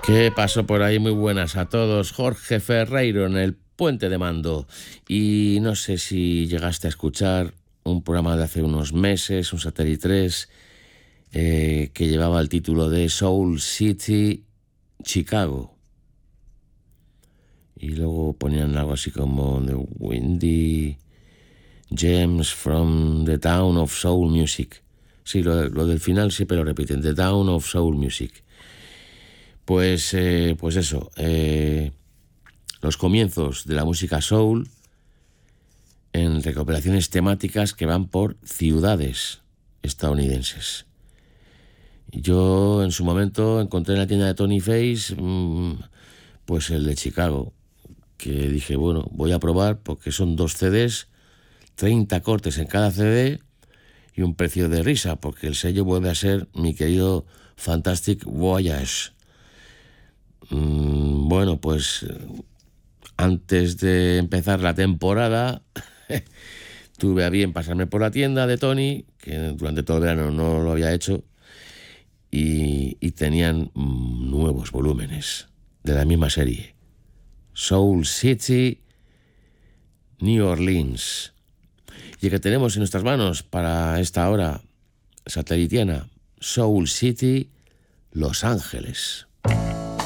¿Qué pasó por ahí? Muy buenas a todos. Jorge Ferreiro en el Puente de Mando. Y no sé si llegaste a escuchar un programa de hace unos meses, un Satélite 3, que llevaba el título de Soul City Chicago. Y luego ponían algo así como The Windy Gems from the Town of Soul Music. Sí, lo del final siempre lo repiten, The Town of Soul Music. Pues eso, los comienzos de la música soul en recopilaciones temáticas que van por ciudades estadounidenses. Yo en su momento encontré en la tienda de Tony Face pues el de Chicago, que dije, bueno, voy a probar porque son 2 CDs, 30 cortes en cada CD y un precio de risa, porque el sello vuelve a ser mi querido Fantastic Voyage. Bueno, pues antes de empezar la temporada tuve a bien pasarme por la tienda de Tony, que durante todo el verano no lo había hecho, y tenían nuevos volúmenes de la misma serie. Soul City, New Orleans. Y el que tenemos en nuestras manos para esta hora satelitiana, Soul City, Los Ángeles.